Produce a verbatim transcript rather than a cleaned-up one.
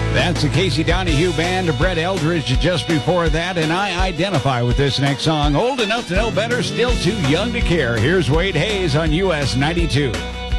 That's the Casey Donahue Band, Brett Eldridge just before that, and I identify with this next song. Old enough to know better, still too young to care. Here's Wade Hayes on U S ninety-two.